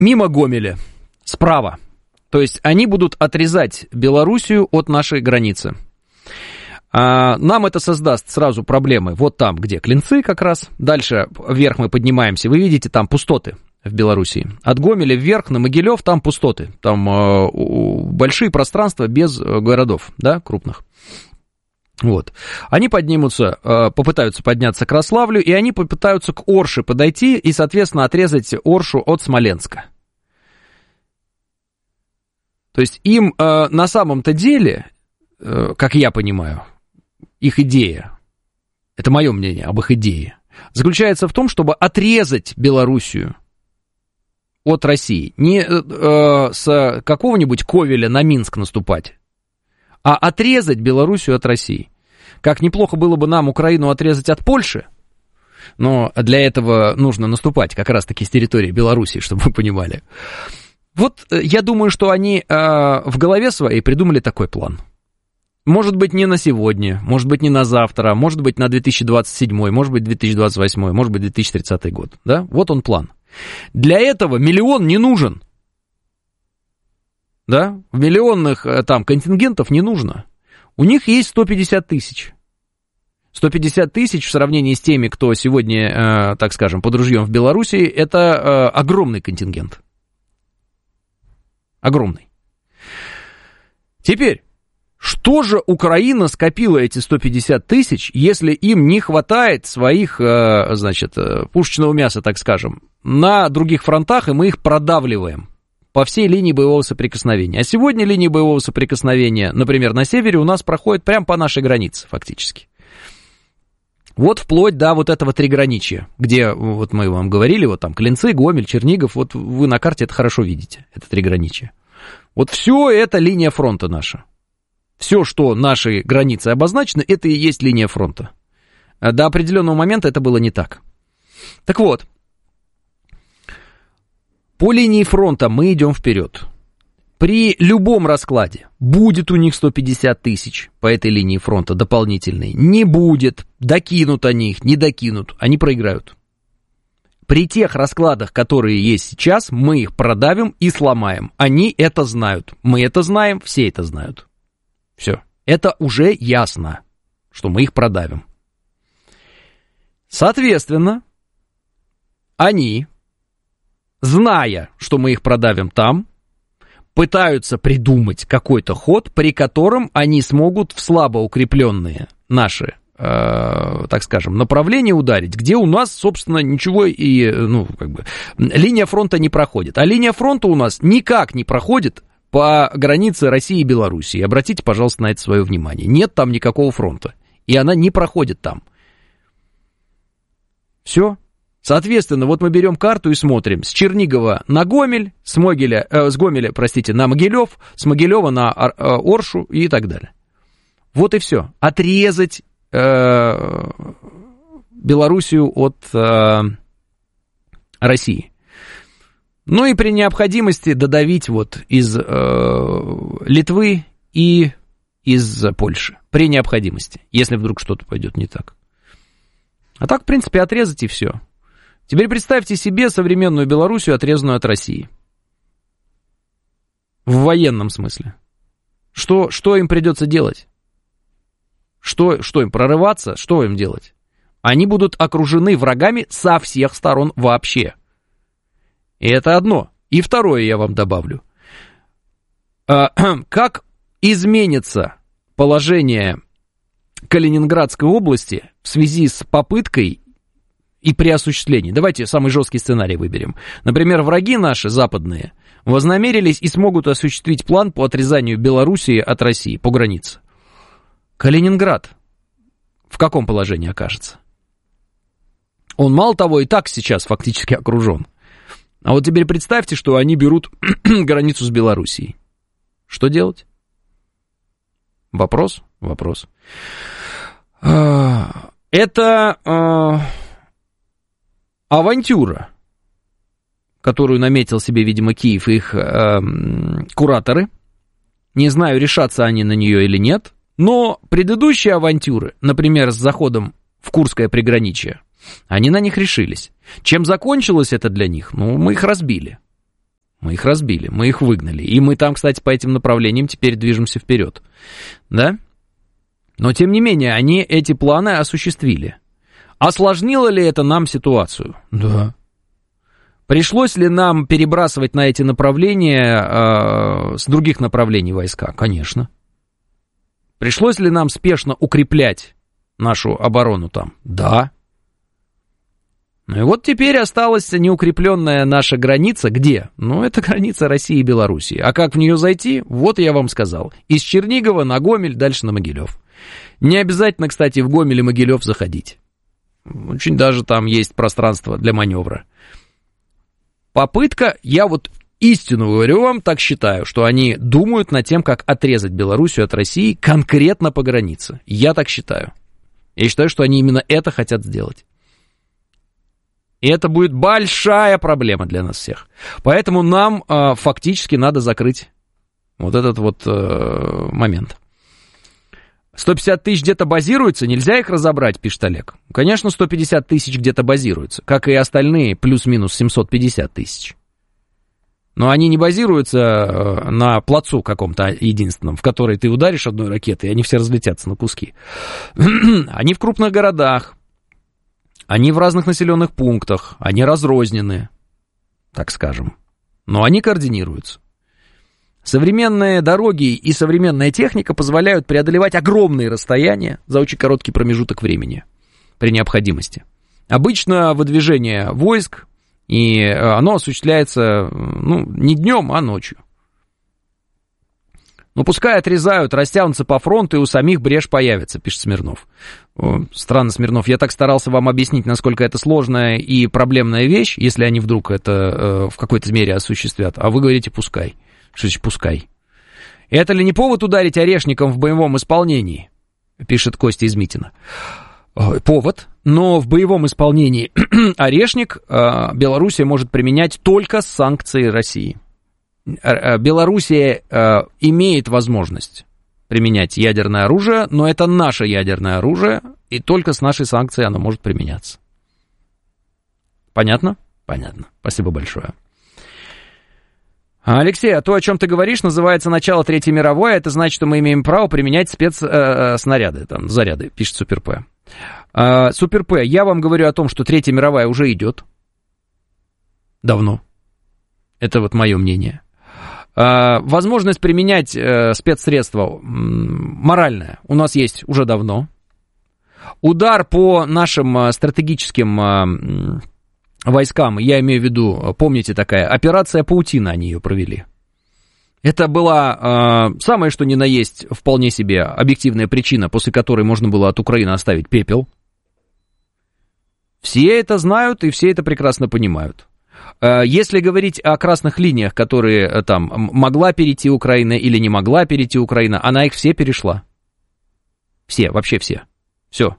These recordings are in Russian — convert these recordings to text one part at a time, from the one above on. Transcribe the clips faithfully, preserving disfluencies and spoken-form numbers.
мимо Гомеля, справа. То есть они будут отрезать Белоруссию от нашей границы. А, нам это создаст сразу проблемы вот там, где Клинцы как раз. Дальше вверх мы поднимаемся. Вы видите, там пустоты в Белоруссии. От Гомеля вверх на Могилев там пустоты. Там э, большие пространства без городов, да, крупных. Вот. Они поднимутся, э, попытаются подняться к Рославлю, и они попытаются к Орше подойти и, соответственно, отрезать Оршу от Смоленска. То есть им э, на самом-то деле, э, как я понимаю, их идея, это мое мнение об их идее, заключается в том, чтобы отрезать Белоруссию от России. Не э, с какого-нибудь Ковеля на Минск наступать, а отрезать Белоруссию от России. Как неплохо было бы нам Украину отрезать от Польши, но для этого нужно наступать как раз-таки с территории Белоруссии, чтобы вы понимали. Вот я думаю, что они э, в голове своей придумали такой план. Может быть, не на сегодня, может быть, не на завтра, может быть, на две тысячи двадцать седьмой, может быть, две тысячи двадцать восьмой, может быть, две тысячи тридцатый год. Да? Вот он план. Для этого миллион не нужен. Да? Миллионных там контингентов не нужно. У них есть сто пятьдесят тысяч. сто пятьдесят тысяч в сравнении с теми, кто сегодня, э, так скажем, под ружьем в Белоруссии, это э, огромный контингент. Огромный. Теперь, что же Украина скопила эти сто пятьдесят тысяч, если им не хватает своих, э, значит, пушечного мяса, так скажем, на других фронтах, и мы их продавливаем по всей линии боевого соприкосновения. А сегодня линия боевого соприкосновения, например, на севере у нас проходит прямо по нашей границе, фактически. Вот вплоть до вот этого триграничья, где, вот мы вам говорили, вот там Клинцы, Гомель, Чернигов, вот вы на карте это хорошо видите, это триграничье. Вот все это линия фронта наша. Все, что нашей границы обозначено, это и есть линия фронта. До определенного момента это было не так. Так вот, по линии фронта мы идем вперед. При любом раскладе будет у них сто пятьдесят тысяч по этой линии фронта дополнительной. Не будет, докинут они их, не докинут, они проиграют. При тех раскладах, которые есть сейчас, мы их продавим и сломаем. Они это знают. Мы это знаем, все это знают. Все. Это уже ясно, что мы их продавим. Соответственно, они, зная, что мы их продавим там, пытаются придумать какой-то ход, при котором они смогут в слабо укрепленные наши, э, так скажем, направления ударить, где у нас, собственно, ничего и, ну, как бы, линия фронта не проходит. А линия фронта у нас никак не проходит по границе России и Белоруссии. Обратите, пожалуйста, на это свое внимание. Нет там никакого фронта. И она не проходит там. Все. Соответственно, вот мы берем карту и смотрим. С Чернигова на Гомель, с, Могиля, э, с Гомеля, простите, на Могилев, с Могилева на Ор, э, Оршу и так далее. Вот и все. Отрезать э, Белоруссию от э, России. Ну и при необходимости додавить вот из э, Литвы и из Польши. При необходимости, если вдруг что-то пойдет не так. А так, в принципе, отрезать и все. Теперь представьте себе современную Белоруссию, отрезанную от России. В военном смысле. Что, что им придется делать? Что, что им, прорываться? Что им делать? Они будут окружены врагами со всех сторон вообще. И это одно. И второе я вам добавлю. Как изменится положение Калининградской области в связи с попыткой и при осуществлении? Давайте самый жесткий сценарий выберем. Например, враги наши, западные, вознамерились и смогут осуществить план по отрезанию Белоруссии от России по границе. Калининград в каком положении окажется? Он, мало того, и так сейчас фактически окружен. А вот теперь представьте, что они берут границу с Белоруссией. Что делать? Вопрос? Вопрос. Это э, авантюра, которую наметил себе, видимо, Киев и их э, кураторы. Не знаю, решатся они на нее или нет. Но предыдущие авантюры, например, с заходом в Курское приграничье, они на них решились. Чем закончилось это для них? Ну, мы их разбили. Мы их разбили, мы их выгнали. И мы там, кстати, по этим направлениям теперь движемся вперед. Да? Но, тем не менее, они эти планы осуществили. Осложнило ли это нам ситуацию? Да. Пришлось ли нам перебрасывать на эти направления э, с других направлений войска? Конечно. Пришлось ли нам спешно укреплять нашу оборону там? Да. Ну и вот теперь осталась неукрепленная наша граница. Где? Ну, это граница России и Белоруссии. А как в нее зайти? Вот я вам сказал. Из Чернигова на Гомель, дальше на Могилев. Не обязательно, кстати, в Гомель и Могилев заходить. Очень даже там есть пространство для маневра. Попытка, я вот истину говорю вам, так считаю, что они думают над тем, как отрезать Белоруссию от России конкретно по границе. Я так считаю. Я считаю, что они именно это хотят сделать. И это будет большая проблема для нас всех. Поэтому нам э, фактически надо закрыть вот этот вот э, момент. сто пятьдесят тысяч где-то базируются, нельзя их разобрать, пишет Олег. Конечно, сто пятьдесят тысяч где-то базируются, как и остальные, плюс-минус семьсот пятьдесят тысяч. Но они не базируются на плацу каком-то единственном, в который ты ударишь одной ракетой, и они все разлетятся на куски. Они в крупных городах, они в разных населенных пунктах, они разрознены, так скажем. Но они координируются. Современные дороги и современная техника позволяют преодолевать огромные расстояния за очень короткий промежуток времени при необходимости. Обычно выдвижение войск, и оно осуществляется, ну, не днем, а ночью. Ну, пускай отрезают, растянутся по фронту, и у самих брешь появится, пишет Смирнов. О, странно, Смирнов, я так старался вам объяснить, насколько это сложная и проблемная вещь, если они вдруг это э, в какой-то мере осуществят, а вы говорите «пускай». Что значит «пускай»? Это ли не повод ударить орешником в боевом исполнении? Пишет Костя из Митина. Повод, но в боевом исполнении орешник э, Белоруссия может применять только с санкцией России. Белоруссия э, имеет возможность применять ядерное оружие, но это наше ядерное оружие, и только с нашей санкцией оно может применяться. Понятно? Понятно. Спасибо большое. Алексей, а то, о чем ты говоришь, называется начало Третьей мировой, это значит, что мы имеем право применять спецснаряды, там, заряды, пишет Супер П. А, Супер П, я вам говорю о том, что Третья мировая уже идет. Давно. Это вот мое мнение. А, возможность применять а, спецсредства моральная у нас есть уже давно. Удар по нашим а, стратегическим а, войскам, я имею в виду, помните, такая операция «Паутина», они ее провели. Это была э, самое что ни на есть вполне себе объективная причина, после которой можно было от Украины оставить пепел. Все это знают и все это прекрасно понимают. Э, если говорить о красных линиях, которые э, там могла перейти Украина или не могла перейти Украина, она их все перешла. Все, вообще все. Все.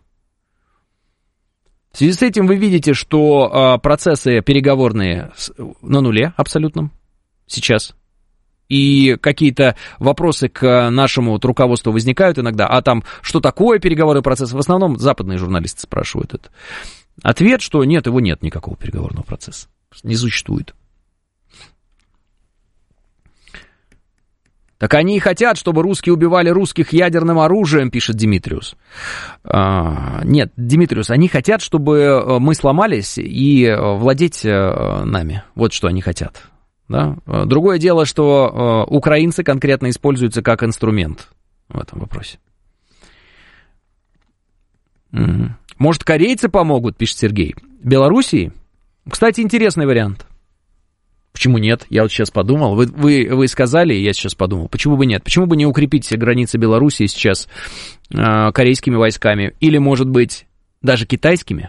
В связи с этим вы видите, что э, процессы переговорные на нуле абсолютном сейчас. И какие-то вопросы к нашему вот руководству возникают иногда. А там, что такое переговорный процесс? В основном западные журналисты спрашивают это. Ответ, что нет, его нет никакого переговорного процесса. Не существует. Так они и хотят, чтобы русские убивали русских ядерным оружием, пишет Димитриус. А, нет, Димитриус, они хотят, чтобы мы сломались и владеть нами. Вот что они хотят. Да? Другое дело, что э, украинцы конкретно используются как инструмент в этом вопросе. Угу. Может, корейцы помогут, пишет Сергей. Белоруссии? Кстати, интересный вариант. Почему нет? Я вот сейчас подумал. Вы, вы, вы сказали, я сейчас подумал. Почему бы нет? Почему бы не укрепить все границы Белоруссии сейчас э, корейскими войсками? Или, может быть, даже китайскими?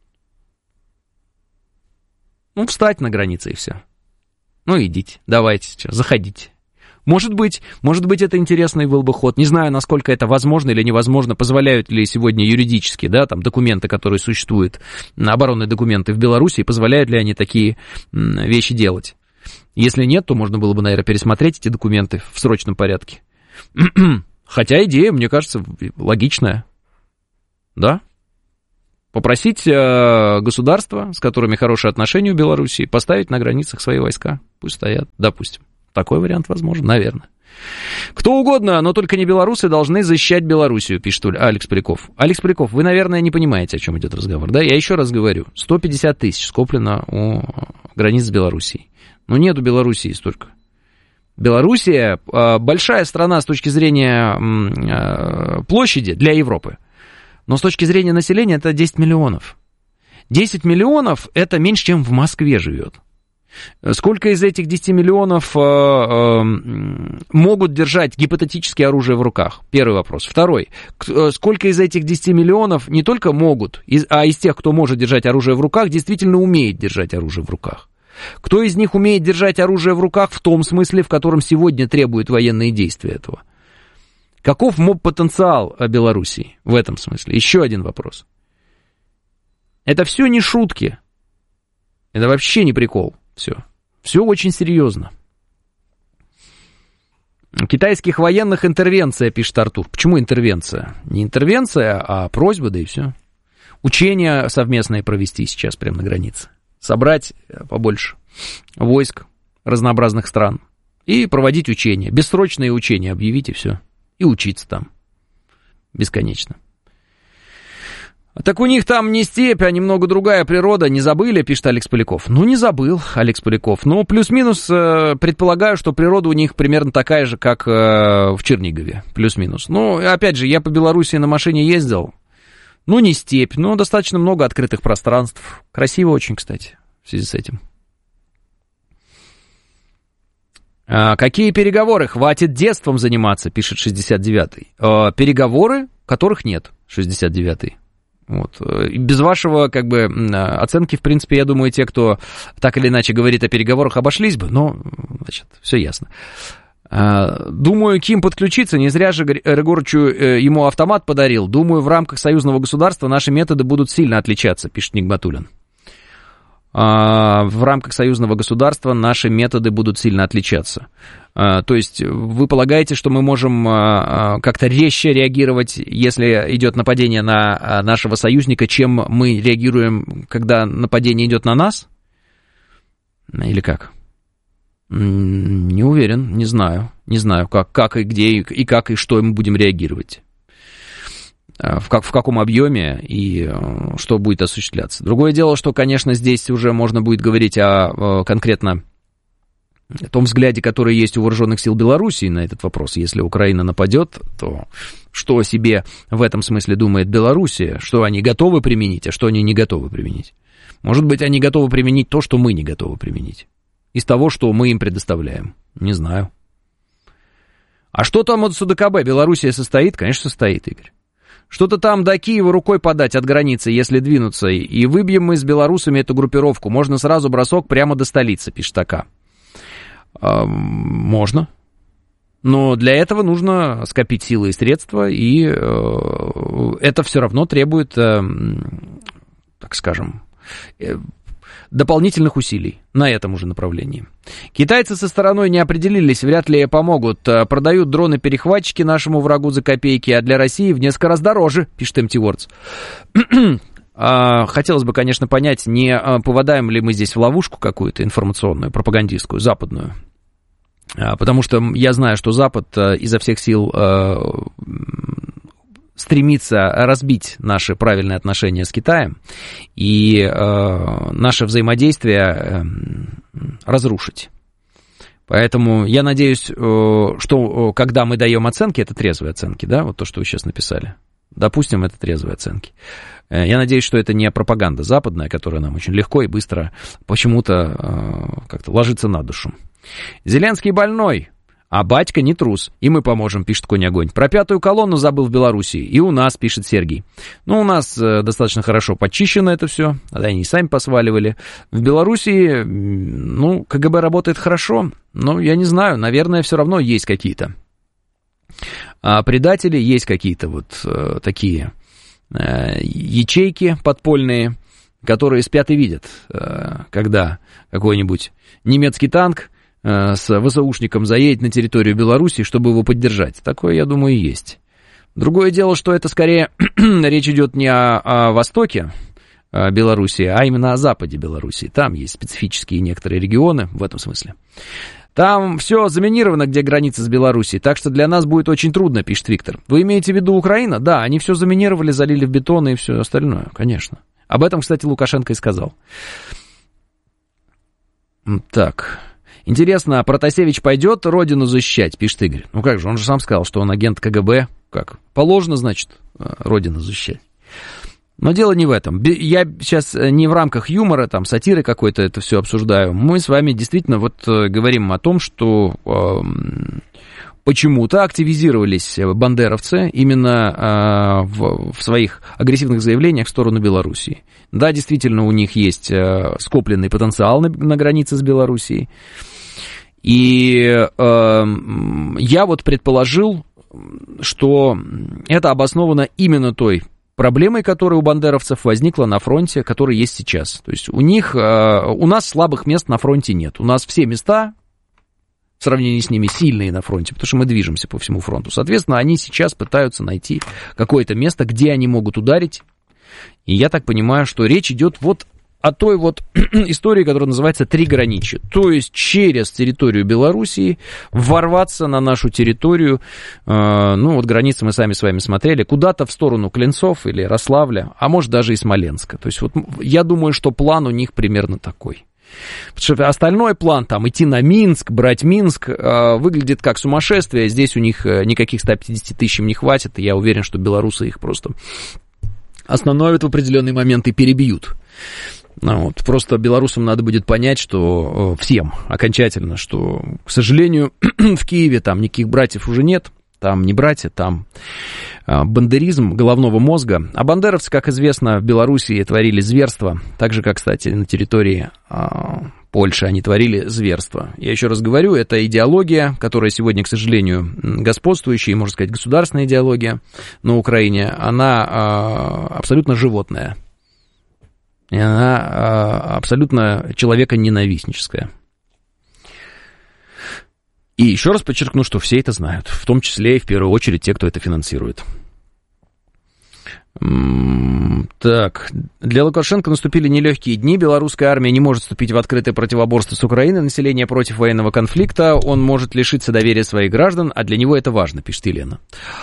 Ну, встать на границе и все. Ну, идите, давайте сейчас, заходите. Может быть, может быть, это интересный был бы ход. Не знаю, насколько это возможно или невозможно. Позволяют ли сегодня юридически, да, там, документы, которые существуют, оборонные документы в Беларуси, позволяют ли они такие вещи делать. Если нет, то можно было бы, наверное, пересмотреть эти документы в срочном порядке. Хотя идея, мне кажется, логичная. Да? Попросить э, государства, с которыми хорошие отношения у Белоруссии, поставить на границах свои войска. Пусть стоят, допустим. Такой вариант возможен, наверное. Кто угодно, но только не белорусы, должны защищать Белоруссию, пишет Алекс Поляков. Алекс Поляков, вы, наверное, не понимаете, о чем идет разговор, да? Я еще раз говорю, сто пятьдесят тысяч скоплено у границ с Белоруссией. Но нет у Белоруссии столько. Белоруссия э, большая страна с точки зрения э, площади для Европы. Но с точки зрения населения это десять миллионов. десять миллионов это меньше, чем в Москве живет. Сколько из этих десяти миллионов э, э, могут держать гипотетически оружие в руках? Первый вопрос. Второй. Сколько из этих десяти миллионов не только могут, а из тех, кто может держать оружие в руках, действительно умеет держать оружие в руках? Кто из них умеет держать оружие в руках в том смысле, в котором сегодня требуют военные действия этого? Каков моб-потенциал Белоруссии в этом смысле? Еще один вопрос. Это все не шутки. Это вообще не прикол. Все. Все очень серьезно. Китайских военных интервенция, пишет Артур. Почему интервенция? Не интервенция, а просьба, да и все. Учения совместные провести сейчас прямо на границе. Собрать побольше войск разнообразных стран и проводить учения. Бессрочные учения объявить и все. И учиться там. Бесконечно. Так у них там не степь, а немного другая природа. Не забыли, пишет Алекс Поляков. Ну, не забыл, Алекс Поляков. Но плюс-минус э, предполагаю, что природа у них примерно такая же, как э, в Чернигове. Плюс-минус. Ну, опять же, я по Белоруссии на машине ездил. Ну, не степь, но достаточно много открытых пространств. Красиво очень, кстати, в связи с этим. А, какие переговоры? Хватит детством заниматься, пишет шестьдесят девятый. А, переговоры, которых нет, шестьдесят девятый. Вот. И без вашего, как бы, оценки, в принципе, я думаю, те, кто так или иначе говорит о переговорах, обошлись бы, но, значит, все ясно. Думаю, Ким подключится, не зря же Григорычу ему автомат подарил. Думаю, в рамках союзного государства наши методы будут сильно отличаться, пишет Нигматуллин. В рамках союзного государства наши методы будут сильно отличаться. То есть вы полагаете, что мы можем как-то резче реагировать, если идет нападение на нашего союзника, чем мы реагируем, когда нападение идет на нас? Или как? Не уверен, не знаю. Не знаю, как, как и где, и как, и что мы будем реагировать. В, как, в каком объеме и что будет осуществляться. Другое дело, что, конечно, здесь уже можно будет говорить о конкретно о том взгляде, который есть у вооруженных сил Белоруссии на этот вопрос. Если Украина нападет, то что о себе в этом смысле думает Белоруссия? Что они готовы применить, а что они не готовы применить? Может быть, они готовы применить то, что мы не готовы применить. Из того, что мы им предоставляем. Не знаю. А что там от СУДКБ? Белоруссия состоит? Конечно, состоит, Игорь. Что-то там до Киева рукой подать от границы, если двинуться, и выбьем мы с белорусами эту группировку. Можно сразу бросок прямо до столицы, пишет АК. А, можно. Но для этого нужно скопить силы и средства, и э, это все равно требует, э, так скажем, э, дополнительных усилий на этом уже направлении. Китайцы со стороной не определились, вряд ли помогут. Продают дроны-перехватчики нашему врагу за копейки, а для России в несколько раз дороже, пишет эм ти Words. Хотелось бы, конечно, понять, не попадаем ли мы здесь в ловушку какую-то информационную, пропагандистскую, западную. Потому что я знаю, что Запад изо всех сил стремится разбить наши правильные отношения с Китаем и э, наше взаимодействие э, разрушить. Поэтому я надеюсь, э, что э, когда мы даем оценки, это трезвые оценки, да, вот то, что вы сейчас написали. Допустим, это трезвые оценки. Э, я надеюсь, что это не пропаганда западная, которая нам очень легко и быстро почему-то э, как-то ложится на душу. Зеленский больной. А батька не трус, и мы поможем, пишет Конь Огонь. Про пятую колонну забыл в Белоруссии, и у нас, пишет Сергей. Ну, у нас э, достаточно хорошо подчищено это все, а они и сами посваливали. В Белоруссии, ну, ка гэ бэ работает хорошо, но я не знаю, наверное, все равно есть какие-то а предатели, есть какие-то вот э, такие э, ячейки подпольные, которые спят и видят, э, когда какой-нибудь немецкий танк с вэ эс эушником заедет на территорию Беларуси, чтобы его поддержать. Такое, я думаю, есть. Другое дело, что это скорее речь идет не о, о востоке Белоруссии, а именно о западе Белоруссии. Там есть специфические некоторые регионы в этом смысле. Там все заминировано, где граница с Белоруссией, так что для нас будет очень трудно, пишет Виктор. Вы имеете в виду Украину? Да, они все заминировали, залили в бетон и все остальное, конечно. Об этом, кстати, Лукашенко и сказал. Так, интересно, а Протасевич пойдет родину защищать, пишет Игорь. Ну как же, он же сам сказал, что он агент КГБ. Как? Положено, значит, родину защищать. Но дело не в этом. Я сейчас не в рамках юмора, там, сатиры какой-то это все обсуждаю. Мы с вами действительно вот говорим о том, что э, почему-то активизировались бандеровцы именно э, в, в своих агрессивных заявлениях в сторону Белоруссии. Да, действительно, у них есть э, скопленный потенциал на, на границе с Белоруссией. И э, я вот предположил, что это обосновано именно той проблемой, которая у бандеровцев возникла на фронте, которая есть сейчас. То есть у них, у нас слабых мест на фронте нет. У нас все места, в сравнении с ними, сильные на фронте, потому что мы движемся по всему фронту. Соответственно, они сейчас пытаются найти какое-то место, где они могут ударить. И я так понимаю, что речь идет вот о той вот истории, которая называется «Триграничье». То есть через территорию Белоруссии ворваться на нашу территорию, э, ну вот границы мы сами с вами смотрели, куда-то в сторону Клинцов или Рославля, а может даже и Смоленска. То есть вот я думаю, что план у них примерно такой. Потому что остальной план, там, идти на Минск, брать Минск, э, выглядит как сумасшествие. Здесь у них никаких ста пятидесяти тысяч им не хватит, и я уверен, что белорусы их просто остановят в определенный момент и перебьют. Ну, вот, просто белорусам надо будет понять, что всем окончательно, что, к сожалению, в Киеве там никаких братьев уже нет, там не братья, там бандеризм головного мозга. А бандеровцы, как известно, в Белоруссии творили зверство, так же, как, кстати, на территории а, Польши они творили зверство. Я еще раз говорю, это идеология, которая сегодня, к сожалению, господствующая, можно сказать, государственная идеология на Украине, она а, абсолютно животная. И она а, абсолютно человеконенавистническая. И еще раз подчеркну, что все это знают, в том числе и в первую очередь те, кто это финансирует. Так, для Лукашенко наступили нелегкие дни. Белорусская армия не может вступить в открытое противоборство с Украиной. Население против военного конфликта. Он может лишиться доверия своих граждан, а для него это важно, пишет Елена.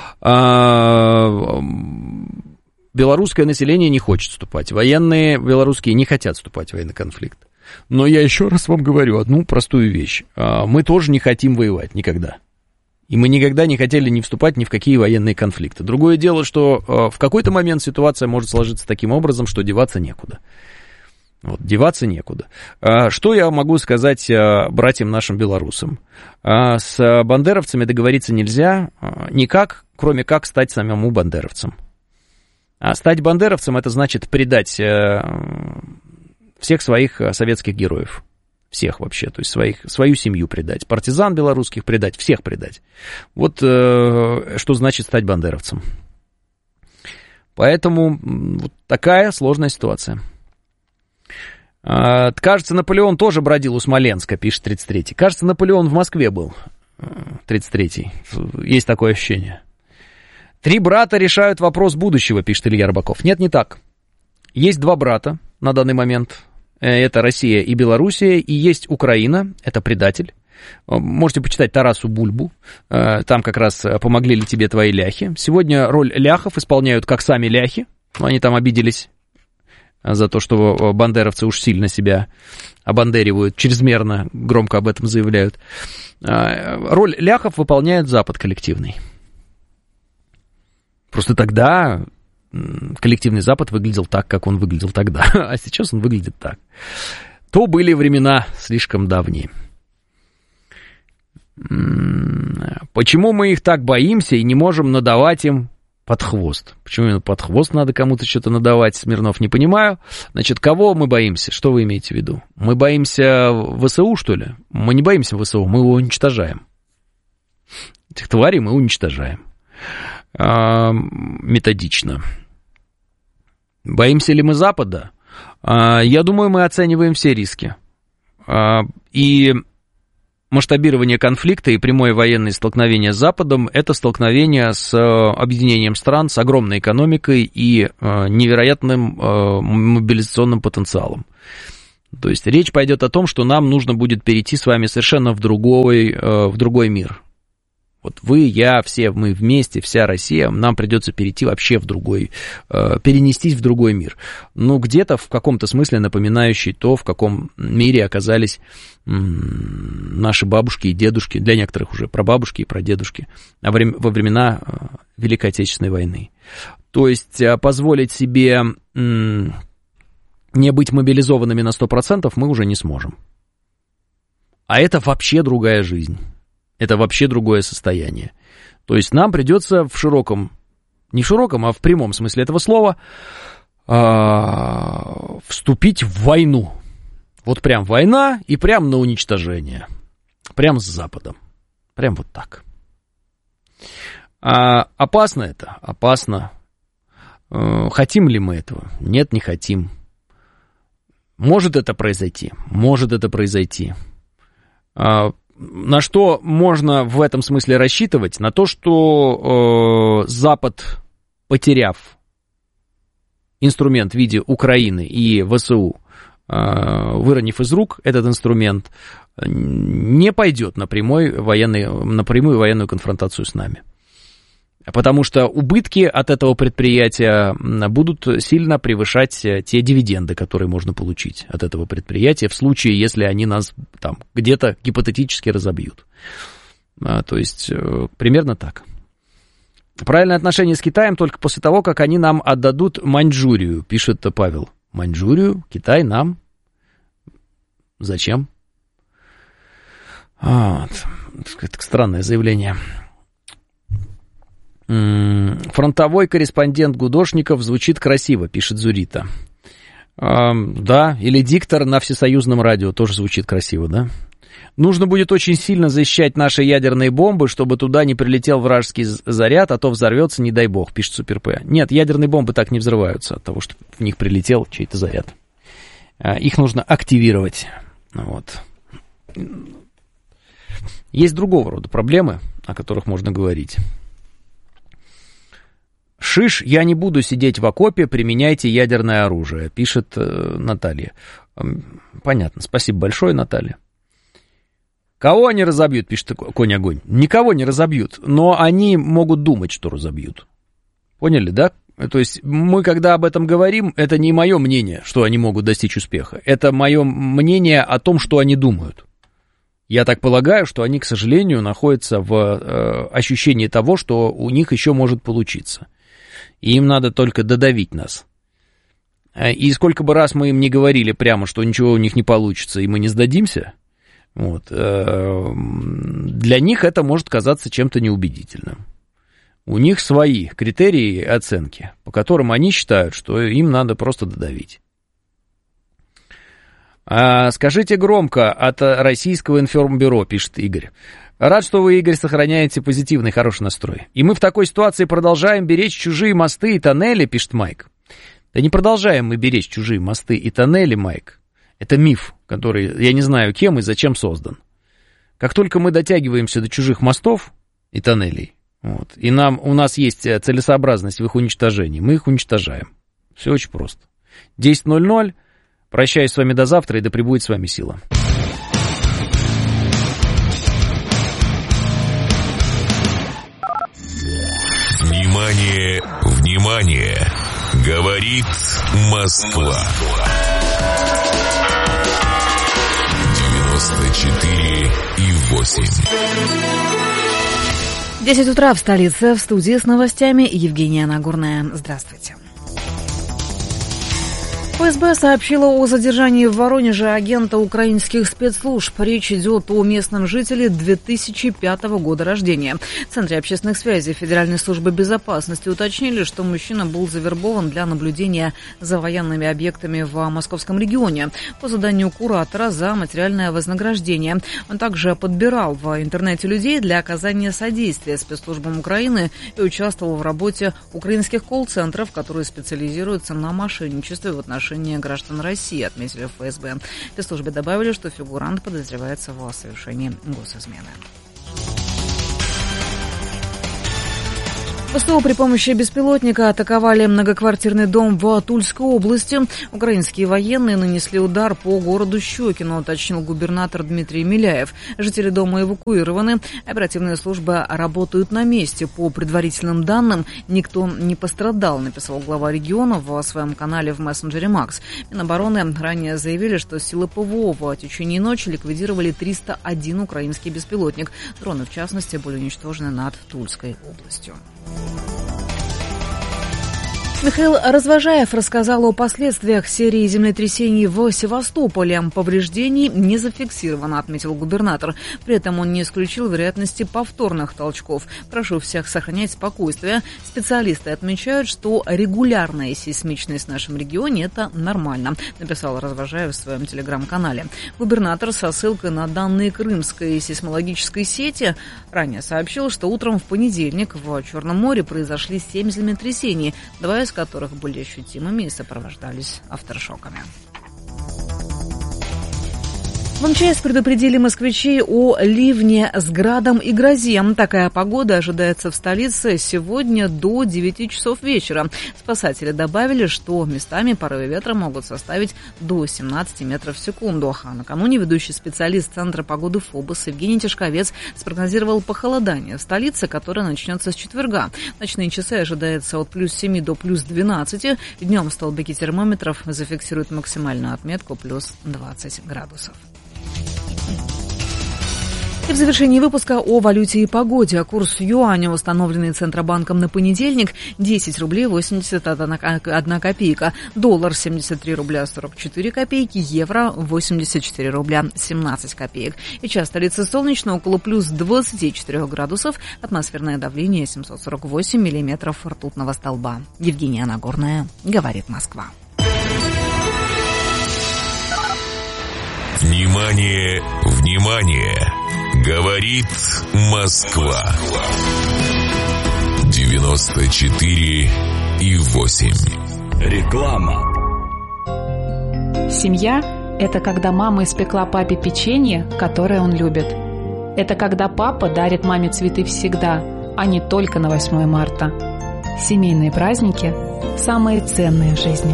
А... Белорусское население не хочет вступать. Военные белорусские не хотят вступать в военный конфликт. Но я еще раз вам говорю одну простую вещь. Мы тоже не хотим воевать никогда. И мы никогда не хотели не вступать ни в какие военные конфликты. Другое дело, что в какой-то момент ситуация может сложиться таким образом, что деваться некуда. Вот, деваться некуда. Что я могу сказать братьям нашим белорусам? С бандеровцами договориться нельзя никак, кроме как стать самому бандеровцем. А стать бандеровцем — это значит предать э, всех своих советских героев. Всех вообще, то есть своих, свою семью предать. Партизан белорусских предать, всех предать. Вот э, что значит стать бандеровцем. Поэтому вот такая сложная ситуация. Э, кажется, Наполеон тоже бродил у Смоленска, пишет тридцать третий. Кажется, Наполеон в Москве был, тридцать третий. Есть такое ощущение. Три брата решают вопрос будущего, пишет Илья Рыбаков. Нет, не так. Есть два брата на данный момент. Это Россия и Белоруссия. И есть Украина, это предатель. Можете почитать Тарасу Бульбу. Там как раз «Помогли ли тебе твои ляхи». Сегодня роль ляхов исполняют как сами ляхи. Они там обиделись за то, что бандеровцы уж сильно себя обандеривают, чрезмерно громко об этом заявляют. Роль ляхов выполняет Запад коллективный. Просто тогда коллективный Запад выглядел так, как он выглядел тогда, а сейчас он выглядит так. То были времена слишком давние. Почему мы их так боимся и не можем надавать им под хвост? Почему именно под хвост надо кому-то что-то надавать, Смирнов, не понимаю. Значит, кого мы боимся? Что вы имеете в виду? Мы боимся ВСУ, что ли? Мы не боимся ВСУ, мы его уничтожаем. Этих тварей мы уничтожаем. Методично. Боимся ли мы Запада? Я думаю, мы оцениваем все риски. И масштабирование конфликта и прямое военное столкновение с Западом – это столкновение с объединением стран, с огромной экономикой и невероятным мобилизационным потенциалом. То есть речь пойдет о том, что нам нужно будет перейти с вами совершенно в другой, в другой мир. Вот вы, я, все мы вместе, вся Россия, нам придется перейти вообще в другой, перенестись в другой мир. Ну, где-то в каком-то смысле напоминающий то, в каком мире оказались наши бабушки и дедушки, для некоторых уже прабабушки и прадедушки, во времена Великой Отечественной войны. То есть позволить себе не быть мобилизованными на сто процентов мы уже не сможем. А это вообще другая жизнь. Это вообще другое состояние. То есть нам придется в широком, не в широком, а в прямом смысле этого слова э, вступить в войну. Вот прям война и прям на уничтожение. Прям с Западом. Прям вот так. А опасно это? Опасно. Э, хотим ли мы этого? Нет, не хотим. Может это произойти? Может это произойти. А, на что можно в этом смысле рассчитывать? На то, что э, Запад, потеряв инструмент в виде Украины и ВСУ, э, выронив из рук этот инструмент, не пойдет на, прямой военный, на прямую военную конфронтацию с нами. Потому что убытки от этого предприятия будут сильно превышать те дивиденды, которые можно получить от этого предприятия в случае, если они нас там где-то гипотетически разобьют. А, то есть примерно так. Правильное отношение с Китаем только после того, как они нам отдадут Маньчжурию, пишет Павел. Маньчжурию? Китай нам? Зачем? А, это странное заявление. Фронтовой корреспондент Гудошников звучит красиво, пишет Зурита. А, да, или диктор на всесоюзном радио тоже звучит красиво, да? Нужно будет очень сильно защищать наши ядерные бомбы, чтобы туда не прилетел вражеский заряд, а то взорвется, не дай бог, пишет Супер П. Нет, ядерные бомбы так не взрываются от того, что в них прилетел чей-то заряд. А, их нужно активировать. Вот. Есть другого рода проблемы, о которых можно говорить. «Шиш, я не буду сидеть в окопе, применяйте ядерное оружие», пишет э, Наталья. Понятно, спасибо большое, Наталья. «Кого они разобьют?» пишет Конь Огонь. Никого не разобьют, но они могут думать, что разобьют. Поняли, да? То есть мы, когда об этом говорим, это не мое мнение, что они могут достичь успеха. Это мое мнение о том, что они думают. Я так полагаю, что они, к сожалению, находятся в э, ощущении того, что у них еще может получиться. И им надо только додавить нас. И сколько бы раз мы им не говорили прямо, что ничего у них не получится, и мы не сдадимся, вот, для них это может казаться чем-то неубедительным. У них свои критерии оценки, по которым они считают, что им надо просто додавить. Скажите громко от Российского информбюро, пишет Игорь. Рад, что вы, Игорь, сохраняете позитивный, хороший настрой. И мы в такой ситуации продолжаем беречь чужие мосты и тоннели, пишет Майк. Да не продолжаем мы беречь чужие мосты и тоннели, Майк. Это миф, который я не знаю кем и зачем создан. Как только мы дотягиваемся до чужих мостов и тоннелей, вот, и нам, у нас есть целесообразность в их уничтожении, мы их уничтожаем. Все очень просто. десять ноль ноль. Прощаюсь с вами до завтра, и да пребудет с вами сила. Внимание, внимание! Говорит Москва. девяносто четыре и восемь. десять утра в столице. В студии с новостями Евгения Нагорная. Здравствуйте. ФСБ сообщила о задержании в Воронеже агента украинских спецслужб. Речь идет о местном жителе две тысячи пятого года рождения. В Центре общественных связей Федеральной службы безопасности уточнили, что мужчина был завербован для наблюдения за военными объектами в Московском регионе по заданию куратора за материальное вознаграждение. Он также подбирал в интернете людей для оказания содействия спецслужбам Украины и участвовал в работе украинских колл-центров, которые специализируются на мошенничестве в отношении нарушения граждан России, отметили в ФСБ. В спецслужбе добавили, что фигурант подозревается в совершении госизмены. ВСУ при помощи беспилотника атаковали многоквартирный дом в Тульской области. Украинские военные нанесли удар по городу Щекино, уточнил губернатор Дмитрий Миляев. Жители дома эвакуированы. Оперативные службы работают на месте. По предварительным данным, никто не пострадал, написал глава региона в своем канале в мессенджере Макс. Минобороны ранее заявили, что силы ПВО в течение ночи ликвидировали триста один украинский беспилотник. Дроны, в частности, были уничтожены над Тульской областью. Михаил Развожаев рассказал о последствиях серии землетрясений в Севастополе. Повреждений не зафиксировано, отметил губернатор. При этом он не исключил вероятности повторных толчков. Прошу всех сохранять спокойствие. Специалисты отмечают, что регулярная сейсмичность в нашем регионе – это нормально, написал Развожаев в своем телеграм-канале. Губернатор со ссылкой на данные Крымской сейсмологической сети ранее сообщил, что утром в понедельник в Черном море произошли семь землетрясений, два из которых были ощутимыми и сопровождались авторшоками. В МЧС предупредили москвичей о ливне с градом и грозе. Такая погода ожидается в столице сегодня до девяти часов вечера. Спасатели добавили, что местами порывы ветра могут составить до семнадцати метров в секунду. А накануне ведущий специалист Центра погоды ФОБОС Евгений Тишковец спрогнозировал похолодание в столице, которое начнется с четверга. Ночные часы ожидается от плюс семи до плюс двенадцати. Днем столбики термометров зафиксируют максимальную отметку плюс двадцать градусов. И в завершении выпуска о валюте и погоде. Курс юаня, установленный Центробанком на понедельник, десять рублей восемьдесят одна копейка. Доллар семьдесят три рубля сорок четыре копейки. Евро восемьдесят четыре рубля семнадцать копеек. И час столицы солнечно, около плюс двадцати четырёх градусов. Атмосферное давление семьсот сорок восемь миллиметров ртутного столба. Евгения Нагорная, говорит Москва. Внимание, внимание! Говорит Москва. девяносто четыре и восемь. Реклама. Семья – это когда мама испекла папе печенье, которое он любит. Это когда папа дарит маме цветы всегда, а не только на восьмое марта. Семейные праздники – самые ценные в жизни.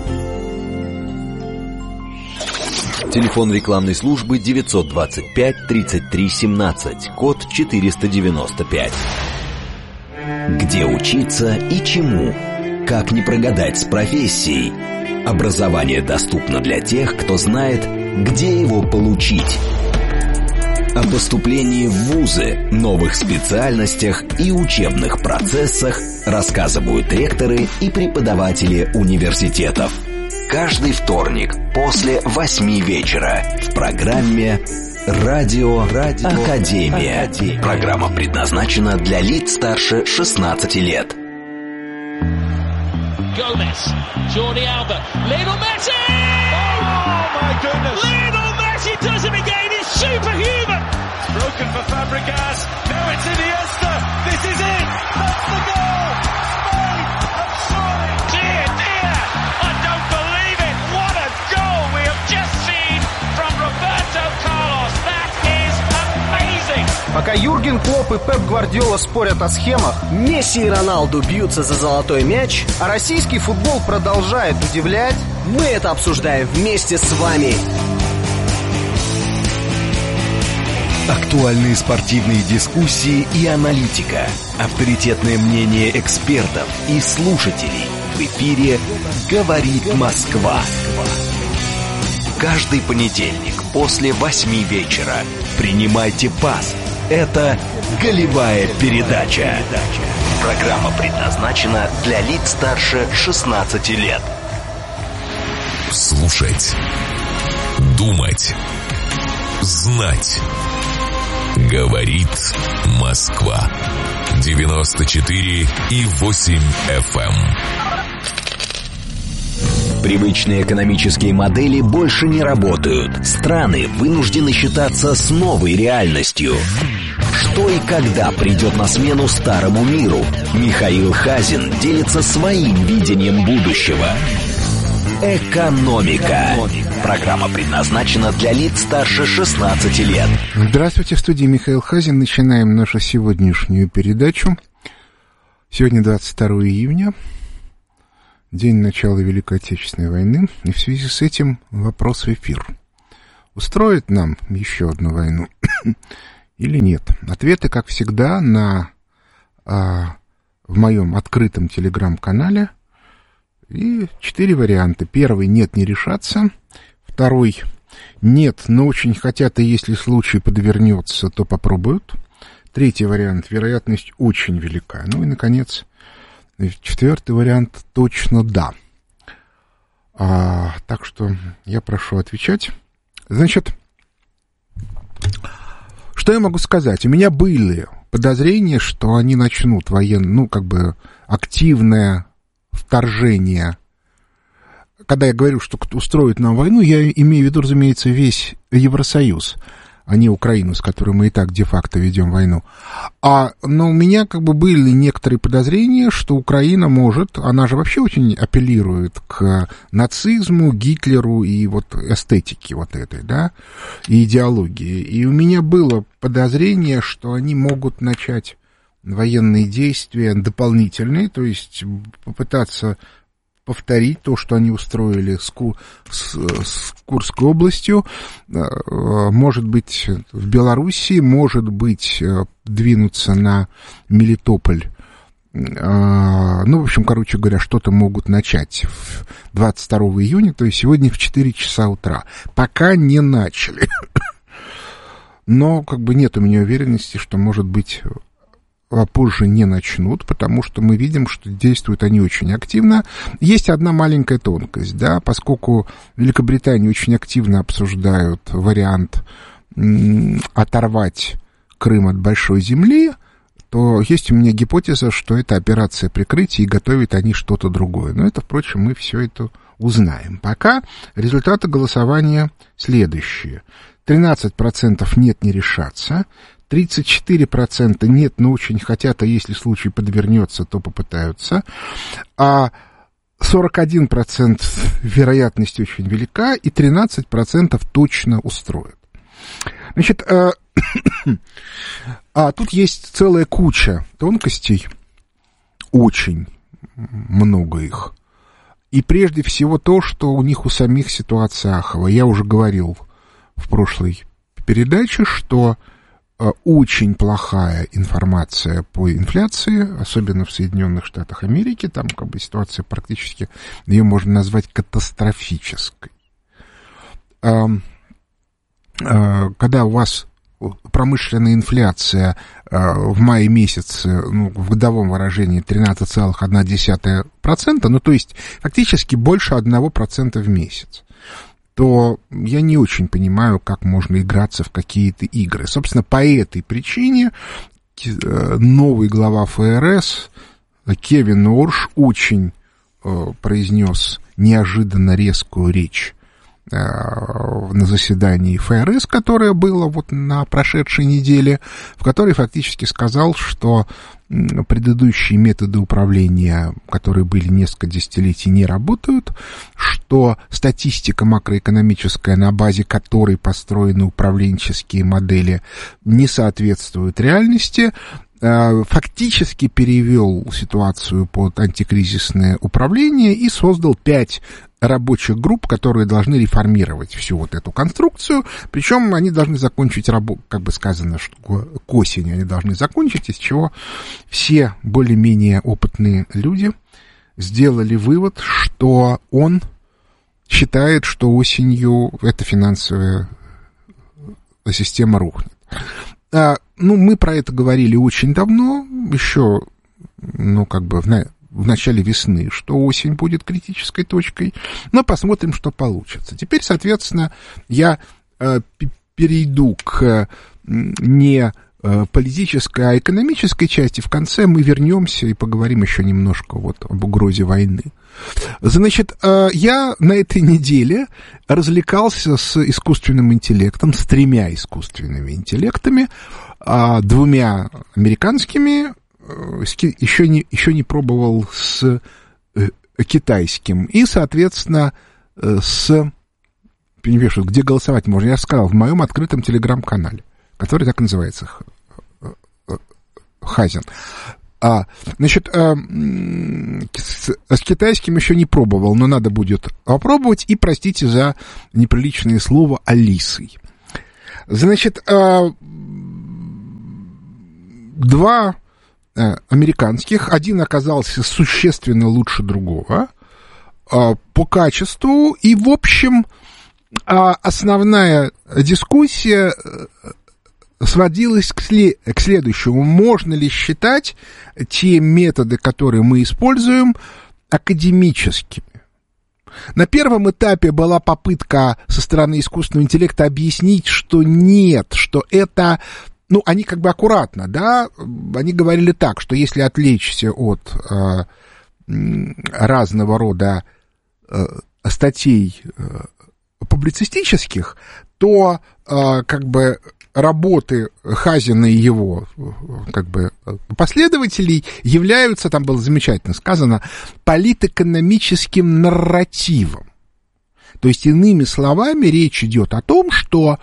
Телефон рекламной службы девятьсот двадцать пять тридцать три семнадцать, код четыреста девяносто пять. Где учиться и чему? Как не прогадать с профессией? Образование доступно для тех, кто знает, где его получить. О поступлении в вузы, новых специальностях и учебных процессах рассказывают ректоры и преподаватели университетов. Каждый вторник после восьми вечера в программе «Радио, Радио Академия». Академия. Программа предназначена для лиц старше шестнадцати лет. Gomez, Jordi Alba, Lionel Messi! Oh my goodness! Lionel Messi does it again. It's superhuman. It's broken for Fabregas. Now it's Iniesta. This is it. That's the goal. Spain have scored. Dear, dear, I don't believe it. What a goal we have just seen from Roberto Carlos. That is amazing. Пока Юрген Клопп и Пеп Гвардиола спорят о схемах, Месси и Роналду бьются за золотой мяч, а российский футбол продолжает удивлять, мы это обсуждаем вместе с вами. Актуальные спортивные дискуссии и аналитика, авторитетное мнение экспертов и слушателей. В эфире «Говорит Москва». Каждый понедельник после восьми вечера принимайте пас. Это «Голевая передача». Программа предназначена для лиц старше шестнадцати лет. Слушать, думать, знать. Говорит Москва. девяносто четыре и восемь эф эм. Привычные экономические модели больше не работают. Страны вынуждены считаться с новой реальностью. Что и когда придет на смену старому миру? Михаил Хазин делится своим видением будущего. «Экономика». Программа предназначена для лиц старше шестнадцати лет. Здравствуйте, в студии Михаил Хазин. Начинаем нашу сегодняшнюю передачу. Сегодня двадцать второго июня, день начала Великой Отечественной войны. И в связи с этим вопрос в эфир. Устроит нам еще одну войну или нет? Ответы, как всегда, на, а, в моем открытом телеграм-канале. И четыре варианта. Первый — нет, не решаться. Второй — нет, но очень хотят, и если случай подвернется, то попробуют. Третий вариант — вероятность очень велика. Ну и, наконец, четвертый вариант — точно да. А, так что я прошу отвечать. Значит, что я могу сказать? У меня были подозрения, что они начнут военное, ну, как бы, активное вторжение. Когда я говорю, что устроит нам войну, я имею в виду, разумеется, весь Евросоюз, а не Украину, с которой мы и так де-факто ведем войну. А, но у меня как бы были некоторые подозрения, что Украина может, она же вообще очень апеллирует к нацизму, Гитлеру и вот эстетике вот этой, да, и идеологии. И у меня было подозрение, что они могут начать военные действия дополнительные, то есть попытаться повторить то, что они устроили с, Ку, с, с Курской областью, может быть, в Белоруссии, может быть, двинуться на Мелитополь. Ну, в общем, короче говоря, что-то могут начать двадцать второго июня, то есть сегодня в четыре часа утра. Пока не начали. Но, как бы, нет у меня уверенности, что, может быть, а позже не начнут, потому что мы видим, что действуют они очень активно. Есть одна маленькая тонкость, да, поскольку в Великобритании очень активно обсуждают вариант м, оторвать Крым от большой земли, то есть у меня гипотеза, что это операция прикрытия, и готовят они что-то другое. Но это, впрочем, мы все это узнаем. Пока результаты голосования следующие. тринадцать процентов нет, не решаться. тридцать четыре процента нет, но очень хотят, а если случай подвернется, то попытаются. А сорок один процент вероятность очень велика, и тринадцать процентов точно устроят. Значит, а, а тут есть целая куча тонкостей, очень много их. И прежде всего то, что у них у самих ситуация аховая. Я уже говорил в прошлой передаче, что очень плохая информация по инфляции, особенно в Соединенных Штатах Америки. Там как бы ситуация практически, ее можно назвать катастрофической. Когда у вас промышленная инфляция в мае месяце, ну, в годовом выражении тринадцать целых одна десятая процента, ну, то есть фактически больше одного процента в месяц, то я не очень понимаю, как можно играться в какие-то игры. Собственно, по этой причине новый глава ФРС Кевин Орш очень произнес неожиданно резкую речь на заседании ФРС, которое было вот на прошедшей неделе, в которой фактически сказал, что предыдущие методы управления, которые были несколько десятилетий, не работают, что статистика макроэкономическая, на базе которой построены управленческие модели, не соответствует реальности, фактически перевел ситуацию под антикризисное управление и создал пять рабочих групп, которые должны реформировать всю вот эту конструкцию, причем они должны закончить работу, как бы сказано, что к осени они должны закончить, из чего все более-менее опытные люди сделали вывод, что он считает, что осенью эта финансовая система рухнет. А, ну, мы про это говорили очень давно, еще, ну, как бы в, на, в начале весны, что осень будет критической точкой, но посмотрим, что получится. Теперь, соответственно, я э, перейду к не политической, а экономической части. В конце мы вернемся и поговорим еще немножко вот об угрозе войны. Значит, я на этой неделе развлекался с искусственным интеллектом, с тремя искусственными интеллектами, двумя американскими, еще не, еще не пробовал с китайским. И, соответственно, с... Пишут, где голосовать можно. Я сказал, в моем открытом телеграм-канале, который так и называется, Хазин. А, значит, а, с, с китайским еще не пробовал, но надо будет попробовать. И простите за неприличное слово Алисой. Значит, а, два а, американских, один оказался существенно лучше другого а, по качеству. И, в общем, а, основная дискуссия сводилась к, след... к следующему. Можно ли считать те методы, которые мы используем, академическими? На первом этапе была попытка со стороны искусственного интеллекта объяснить, что нет, что это... Ну, они как бы аккуратно, да, они говорили так, что если отвлечься от э, разного рода э, статей э, публицистических, то э, как бы работы Хазина и его как бы последователей являются, там было замечательно сказано, политэкономическим нарративом. То есть, иными словами, речь идет о том, что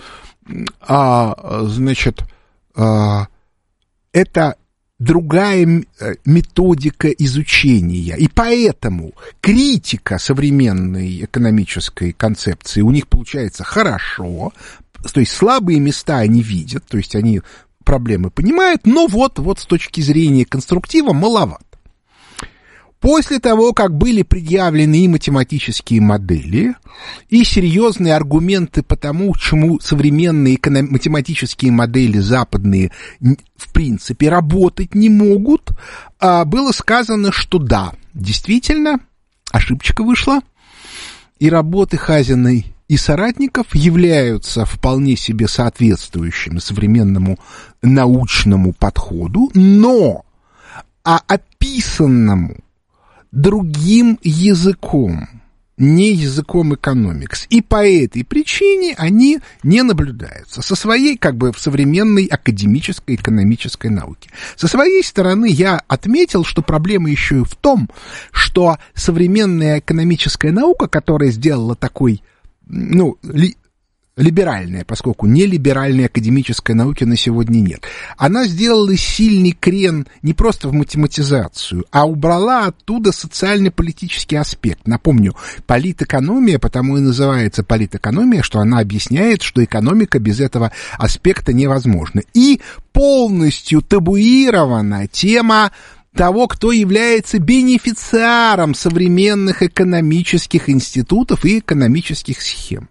а, значит, а, это другая методика изучения. И поэтому критика современной экономической концепции у них получается хорошо. То есть слабые места они видят, то есть они проблемы понимают, но вот, вот с точки зрения конструктива маловато. После того, как были предъявлены и математические модели, и серьезные аргументы по тому, чему современные эконом... математические модели западные в принципе работать не могут, было сказано, что да, действительно, ошибочка вышла, и работы Хазиной и соратников являются вполне себе соответствующими современному научному подходу, но а описанному другим языком, не языком экономикс. И по этой причине они не наблюдаются со своей, как бы, в современной академической экономической науке. Со своей стороны я отметил, что проблема еще и в том, что современная экономическая наука, которая сделала такой, ну, ли, либеральная, поскольку нелиберальной академической науки на сегодня нет, она сделала сильный крен не просто в математизацию, а убрала оттуда социально-политический аспект. Напомню, политэкономия, потому и называется политэкономия, что она объясняет, что экономика без этого аспекта невозможна. И полностью табуирована тема того, кто является бенефициаром современных экономических институтов и экономических схем.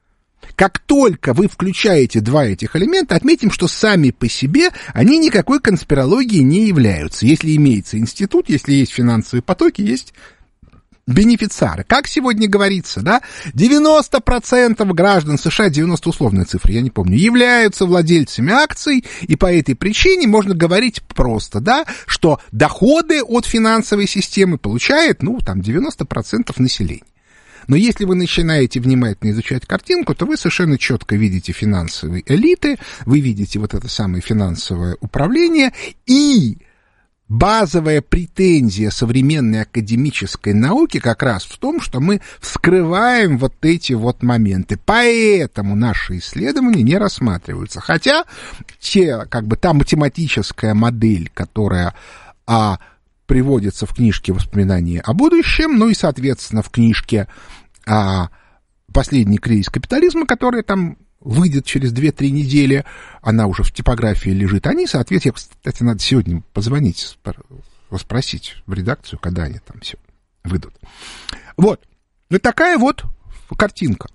Как только вы включаете два этих элемента, отметим, что сами по себе они никакой конспирологией не являются. Если имеется институт, если есть финансовые потоки, есть бенефициары. Как сегодня говорится, да, девяносто процентов граждан США, девяносто условная цифра, я не помню, являются владельцами акций, и по этой причине можно говорить просто, да, что доходы от финансовой системы получает, ну, там, девяносто процентов населения. Но если вы начинаете внимательно изучать картинку, то вы совершенно четко видите финансовые элиты, вы видите вот это самое финансовое управление, и базовая претензия современной академической науки как раз в том, что мы вскрываем вот эти вот моменты. Поэтому наши исследования не рассматриваются. Хотя те, как бы, та математическая модель, которая... А, приводится в книжке «Воспоминания о будущем», ну и, соответственно, в книжке а, «Последний кризис капитализма», которая там выйдет через две-три недели, она уже в типографии лежит, они, соответственно, кстати, надо сегодня позвонить, спросить в редакцию, когда они там все выйдут. Вот, вот такая вот картинка.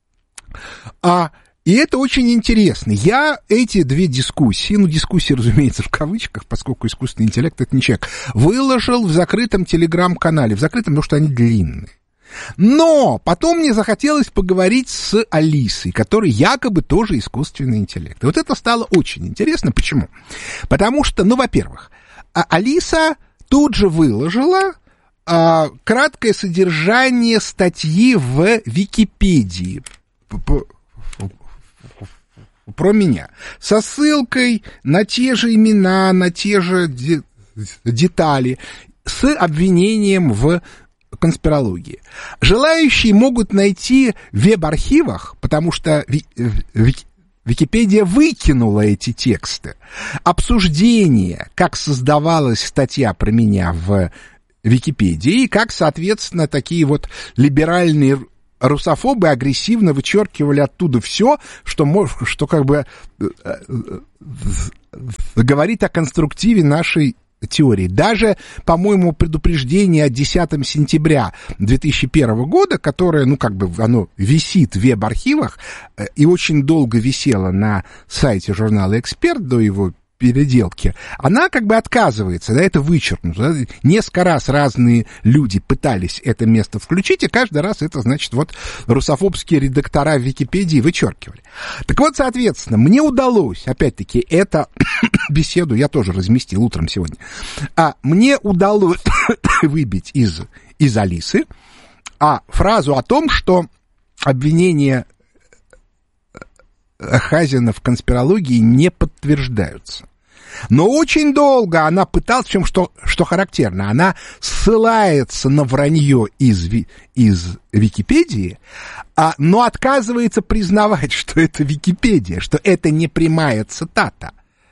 А И это очень интересно. Я эти две дискуссии, ну, дискуссии, разумеется, в кавычках, поскольку искусственный интеллект — это не человек, выложил в закрытом телеграм-канале. В закрытом, потому что они длинные. Но потом мне захотелось поговорить с Алисой, которая якобы тоже искусственный интеллект. И вот это стало очень интересно. Почему? Потому что, ну, во-первых, Алиса тут же выложила а, краткое содержание статьи в Википедии про меня, со ссылкой на те же имена, на те же де- детали, с обвинением в конспирологии. Желающие могут найти в веб-архивах, потому что Википедия выкинула эти тексты, обсуждение, как создавалась статья про меня в Википедии, и как, соответственно, такие вот либеральные русофобы агрессивно вычеркивали оттуда все, что, что как бы говорит о конструктиве нашей теории. Даже, по-моему, предупреждение от десятого сентября две тысячи первого года, которое, ну, как бы, оно висит в веб-архивах и очень долго висело на сайте журнала «Эксперт» до его переделки, она как бы отказывается, да, это вычеркнуто. Да? Несколько раз разные люди пытались это место включить, и каждый раз это, значит, вот русофобские редактора в Википедии вычеркивали. Так вот, соответственно, мне удалось, опять-таки, эту беседу я тоже разместил утром сегодня, а мне удалось выбить из, из Алисы а, фразу о том, что обвинения Хазина в конспирологии не подтверждаются. Но очень долго она пыталась, причем что, что характерно, она ссылается на вранье из, из Википедии, а, но отказывается признавать, что это Википедия, что это не прямая цитата.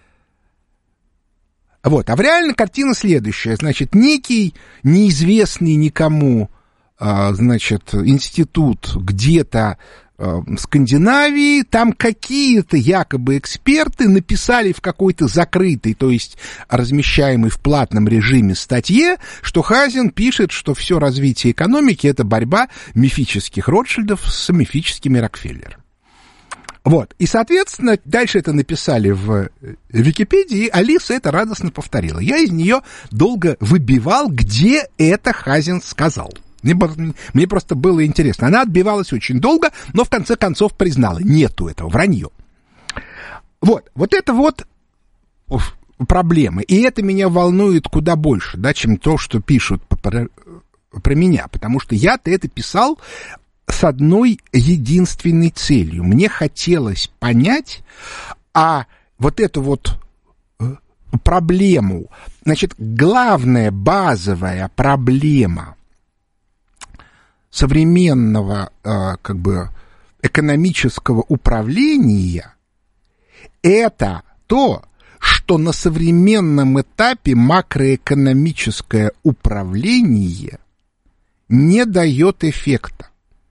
Вот, а в реальной картина следующая. Значит, некий неизвестный никому, а, значит, институт где-то в Скандинавии, там какие-то якобы эксперты написали в какой-то закрытой, то есть размещаемой в платном режиме статье, что Хазин пишет, что все развитие экономики — это борьба мифических Ротшильдов с мифическими Рокфеллерами. Вот, и, соответственно, дальше это написали в Википедии, и Алиса это радостно повторила. Я из нее долго выбивал, где это Хазин сказал. Мне, мне просто было интересно. Она отбивалась очень долго, но в конце концов признала. Нету этого, вранье. Вот, вот это вот проблемы. И это меня волнует куда больше, да, чем то, что пишут про, про меня. Потому что я-то это писал с одной единственной целью. Мне хотелось понять, а вот эту вот проблему, значит, главная базовая проблема современного, э, как бы, экономического управления — это то, что на современном этапе макроэкономическое управление не дает эффекта.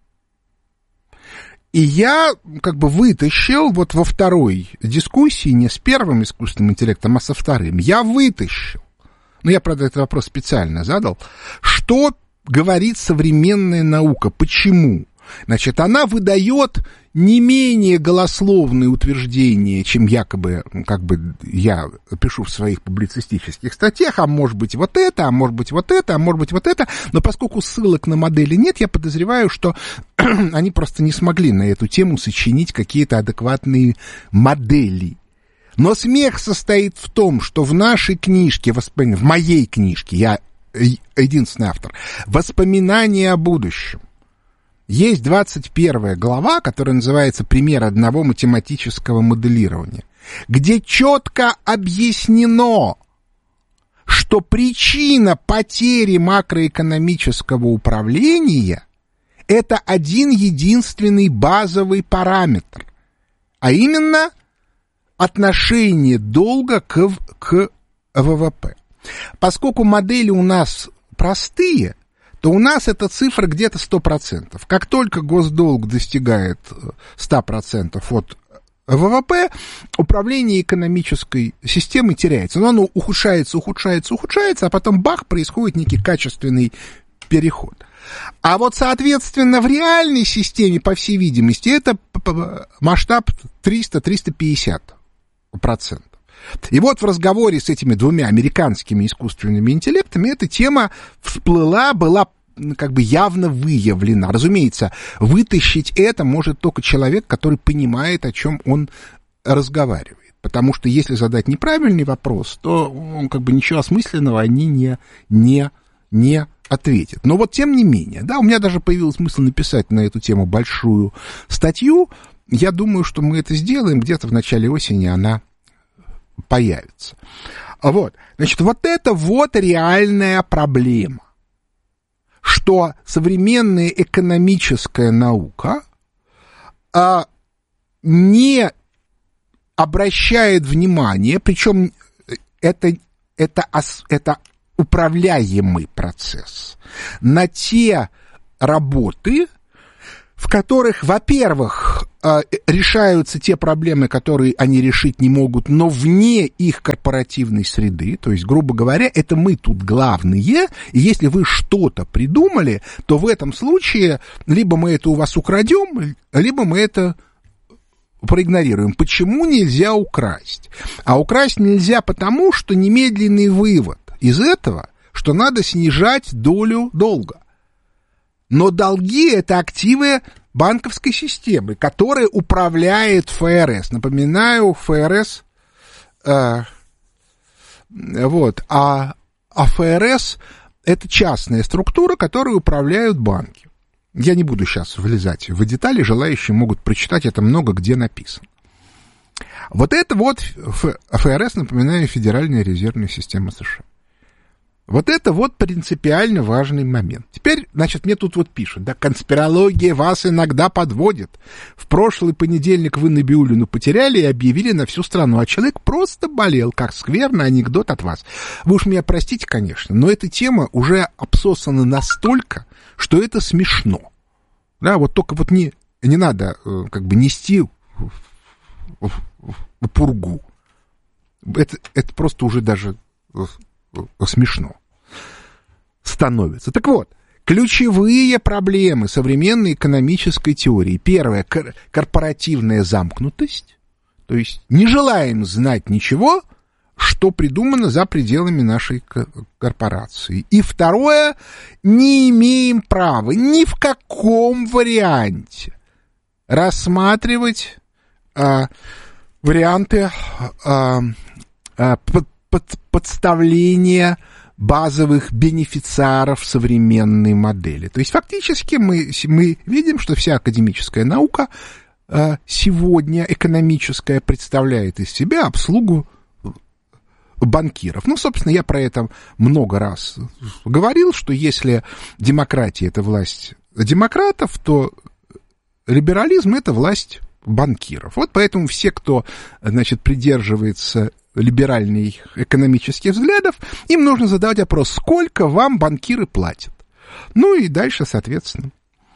И я как бы вытащил вот во второй дискуссии, не с первым искусственным интеллектом, а со вторым, я вытащил, ну я, правда, этот вопрос специально задал, что говорит современная наука. Почему? Значит, она выдает не менее голословные утверждения, чем якобы, как бы я пишу в своих публицистических статьях, а может быть вот это, а может быть вот это, а может быть вот это, но поскольку ссылок на модели нет, я подозреваю, что они просто не смогли на эту тему сочинить какие-то адекватные модели. Но смех состоит в том, что в нашей книжке, в моей книжке, я единственный автор, «Воспоминания о будущем», есть двадцать первая глава, которая называется «Пример одного математического моделирования», где четко объяснено, что причина потери макроэкономического управления — это один единственный базовый параметр, а именно отношение долга к, к ВВП. Поскольку модели у нас простые, то у нас эта цифра где-то сто процентов. Как только госдолг достигает сто процентов от ВВП, управление экономической системой теряется. Но оно ухудшается, ухудшается, ухудшается, а потом бах, происходит некий качественный переход. А вот, соответственно, в реальной системе, по всей видимости, это масштаб триста - триста пятьдесят процентов. И вот в разговоре с этими двумя американскими искусственными интеллектами эта тема всплыла, была как бы явно выявлена. Разумеется, вытащить это может только человек, который понимает, о чем он разговаривает. Потому что если задать неправильный вопрос, то он, как бы, ничего осмысленного они не, не, не ответят. Но вот тем не менее, да, у меня даже появился смысл написать на эту тему большую статью. Я думаю, что мы это сделаем, где-то в начале осени она появится. Вот, значит, вот это вот реальная проблема. что современная экономическая наука а, не обращает внимание, причем это, это, это управляемый процесс, на те работы, в которых, во-первых, решаются те проблемы, которые они решить не могут, но вне их корпоративной среды. То есть, грубо говоря, это мы тут главные, и если вы что-то придумали, то в этом случае либо мы это у вас украдем, либо мы это проигнорируем. Почему нельзя украсть? А украсть нельзя потому, что немедленный вывод из этого, что надо снижать долю долга. Но долги — это активы банковской системы, которая управляет ФРС. Напоминаю, ФРС, э, вот, а, а ФРС — это частная структура, которой управляют банки. Я не буду сейчас влезать в детали, желающие могут прочитать, это много где написано. Вот это вот ФРС, напоминаю, Федеральная резервная система США. Вот это вот принципиально важный момент. Теперь, значит, мне тут вот пишут, да, конспирология вас иногда подводит. В прошлый понедельник вы Набиуллину потеряли и объявили на всю страну, а человек просто болел, как скверный анекдот от вас. Вы уж меня простите, конечно, но эта тема уже обсосана настолько, что это смешно. Да, вот только вот не, не надо как бы нести в, в, в пургу. Это, это просто уже даже смешно становится. Так вот, ключевые проблемы современной экономической теории. Первое, кор- корпоративная замкнутость. То есть не желаем знать ничего, что придумано за пределами нашей корпорации. И второе, не имеем права ни в каком варианте рассматривать а, варианты а, а, под, под, подставления базовых бенефициаров современной модели. То есть фактически мы, мы видим, что вся академическая наука а, сегодня экономическая представляет из себя обслугу банкиров. Ну, собственно, я про это много раз говорил, что если демократия — это власть демократов, то либерализм — это власть банкиров. Вот поэтому все, кто, значит, придерживается либеральных экономических взглядов, им нужно задавать вопрос, сколько вам банкиры платят. Ну и дальше, соответственно.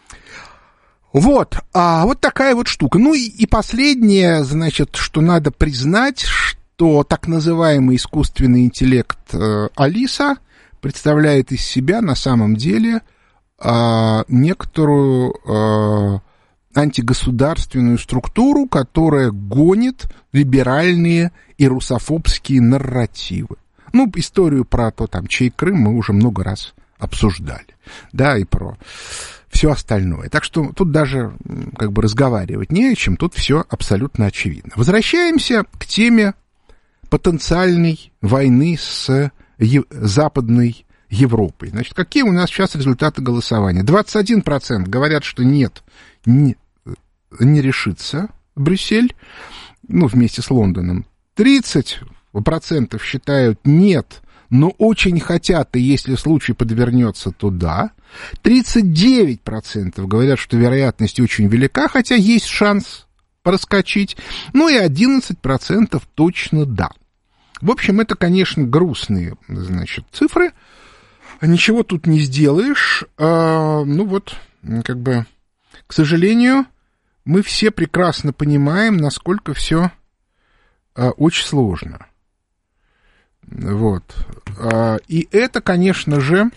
Вот, а вот такая вот штука. Ну и, и последнее, значит, что надо признать, что так называемый искусственный интеллект э, Алиса представляет из себя на самом деле э, некоторую э, антигосударственную структуру, которая гонит либеральные и русофобские нарративы. Ну, историю про то, там, чей Крым мы уже много раз обсуждали, да, и про все остальное. Так что тут даже как бы разговаривать не о чем, тут все абсолютно очевидно. Возвращаемся к теме потенциальной войны с е- Западной Европой. Значит, какие у нас сейчас результаты голосования? двадцать один процент говорят, что нет, не, не решится Брюссель, ну, вместе с Лондоном. тридцать процентов считают нет, но очень хотят, и если случай подвернется, то да. тридцать девять процентов говорят, что вероятность очень велика, хотя есть шанс проскочить. Ну и одиннадцать процентов точно да. В общем, это, конечно, грустные, значит, цифры. Ничего тут не сделаешь. А, ну вот, как бы, к сожалению, мы все прекрасно понимаем, насколько все а, очень сложно. Вот. А, и это, конечно же,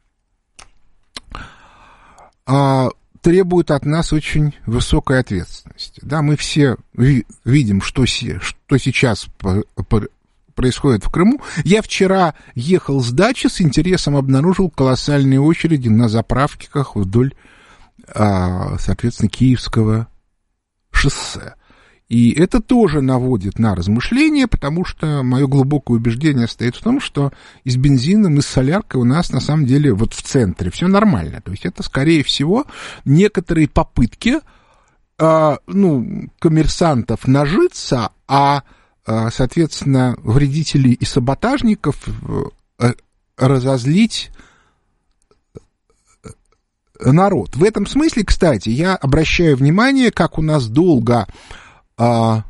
а, требует от нас очень высокой ответственности. Да, мы все ви- видим, что, се- что сейчас по- по- происходит в Крыму. Я вчера ехал с дачи, с интересом обнаружил колоссальные очереди на заправках вдоль, а, соответственно, Киевского шоссе. И это тоже наводит на размышления, потому что мое глубокое убеждение стоит в том, что и с бензином, и с соляркой у нас на самом деле вот в центре все нормально. То есть это, скорее всего, некоторые попытки а, ну, коммерсантов нажиться, а, а соответственно, вредителей и саботажников а, разозлить народ. В этом смысле, кстати, я обращаю внимание, как у нас долго а,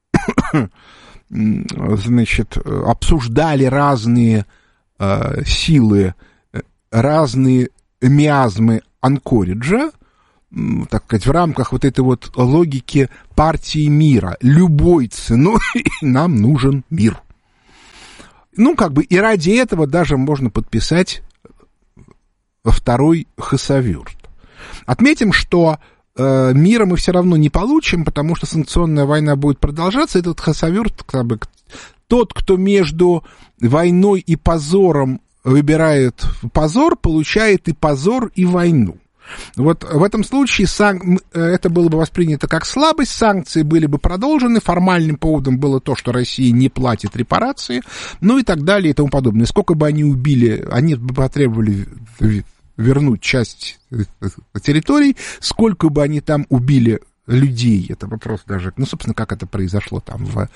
значит, обсуждали разные а, силы, разные миазмы Анкориджа, так сказать, в рамках вот этой вот логики партии мира. Любой ценой нам нужен мир. Ну, как бы и ради этого даже можно подписать второй хасавюрт. Отметим, что э, мира мы все равно не получим, потому что санкционная война будет продолжаться. Этот хасавюрт, как бы, тот, кто между войной и позором выбирает позор, получает и позор, и войну. Вот в этом случае сан... это было бы воспринято как слабость, санкции были бы продолжены, формальным поводом было то, что Россия не платит репарации, ну и так далее и тому подобное. Сколько бы они убили, они бы потребовали вернуть часть территорий, сколько бы они там убили людей, это вопрос даже, ну, собственно, как это произошло там в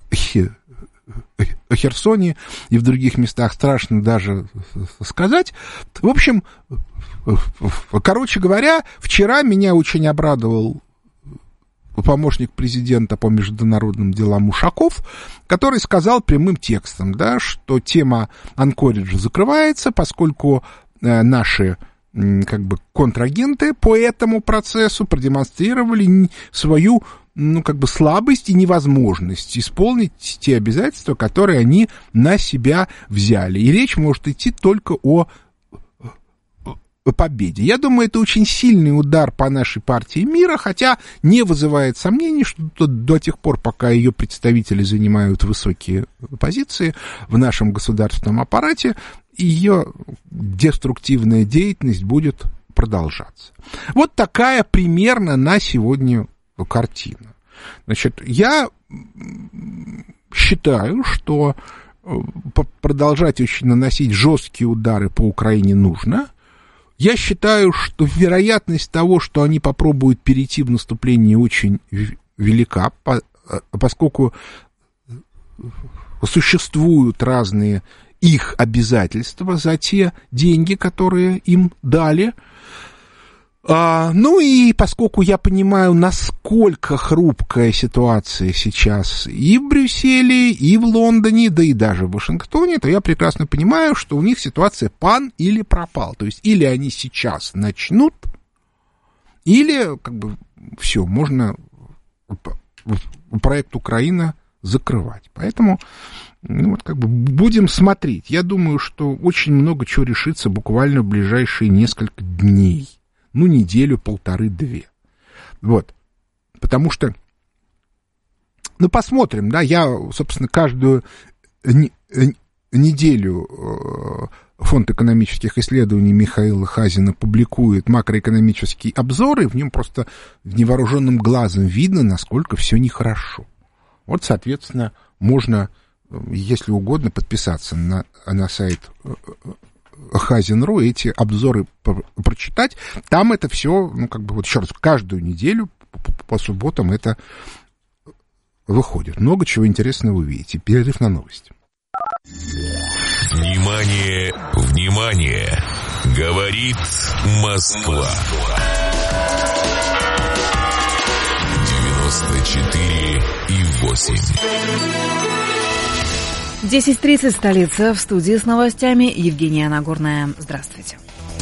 Херсоне и в других местах, страшно даже сказать. В общем, короче говоря, вчера меня очень обрадовал помощник президента по международным делам Ушаков, который сказал прямым текстом, да, что тема Анкориджа закрывается, поскольку э, наши как бы контрагенты по этому процессу продемонстрировали свою, ну, как бы слабость и невозможность исполнить те обязательства, которые они на себя взяли. И речь может идти только о победе. Я думаю, это очень сильный удар по нашей партии мира, хотя не вызывает сомнений, что до, до тех пор, пока ее представители занимают высокие позиции в нашем государственном аппарате, ее деструктивная деятельность будет продолжаться. Вот такая примерно на сегодня картина. Значит, я считаю, что продолжать очень наносить жесткие удары по Украине нужно. Я считаю, что вероятность того, что они попробуют перейти в наступление, очень велика, поскольку существуют разные их обязательства за те деньги, которые им дали. А, ну и поскольку я понимаю, насколько хрупкая ситуация сейчас и в Брюсселе, и в Лондоне, да и даже в Вашингтоне, то я прекрасно понимаю, что у них ситуация пан или пропал. То есть или они сейчас начнут, или как бы все, можно проект Украина закрывать. Поэтому ну, вот как бы будем смотреть. Я думаю, что очень много чего решится буквально в ближайшие несколько дней. Ну, неделю, полторы-две. Вот. Потому что, ну, посмотрим, да, я, собственно, каждую не, неделю Фонд экономических исследований Михаила Хазина публикует макроэкономические обзоры, в нем просто невооруженным глазом видно, насколько все нехорошо. Вот, соответственно, можно, если угодно, подписаться на, на сайт Хазин.ру, эти обзоры про- прочитать. Там это все, ну, как бы, вот еще раз, каждую неделю по, по субботам это выходит. Много чего интересного вы увидите. Перерыв на новости. Внимание, внимание! Говорит Москва. девяносто четыре и восемь. десять тридцать, столица, в студии с новостями Евгения Нагорная. Здравствуйте.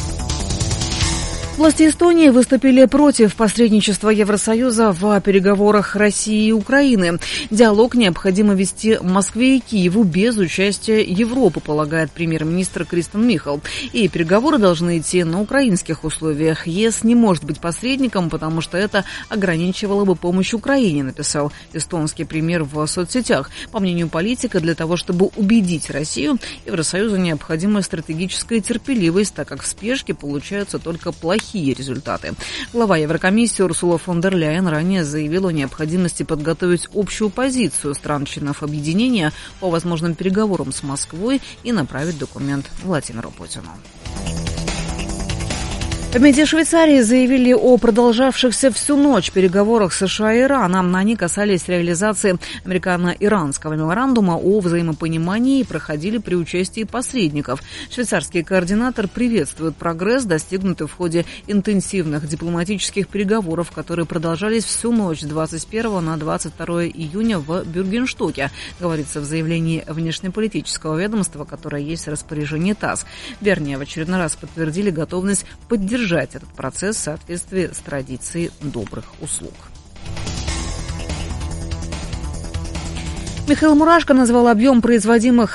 Власти Эстонии выступили против посредничества Евросоюза в переговорах России и Украины. Диалог необходимо вести Москве и Киеву без участия Европы, полагает премьер-министр Кристен Михал. И переговоры должны идти на украинских условиях. ЕС не может быть посредником, потому что это ограничивало бы помощь Украине, написал эстонский премьер в соцсетях. По мнению политика, для того, чтобы убедить Россию, Евросоюзу необходима стратегическая терпеливость, так как в спешке получаются только плохие результаты. Глава Еврокомиссии Урсула фон дер Ляйен ранее заявила о необходимости подготовить общую позицию стран-членов объединения по возможным переговорам с Москвой и направить документ Владимиру Путину. В МИДе Швейцарии заявили о продолжавшихся всю ночь переговорах США и Ирана. Они касались реализации американо-иранского меморандума о взаимопонимании и проходили при участии посредников. Швейцарский координатор приветствует прогресс, достигнутый в ходе интенсивных дипломатических переговоров, которые продолжались всю ночь с двадцать первого на двадцать второе июня в Бюргенштоке, говорится в заявлении внешнеполитического ведомства, которое есть в распоряжении ТАСС. Вернее, в очередной раз подтвердили готовность поддержать этот процесс в соответствии с традицией добрых услуг. Михаил Мурашко назвал объем производимых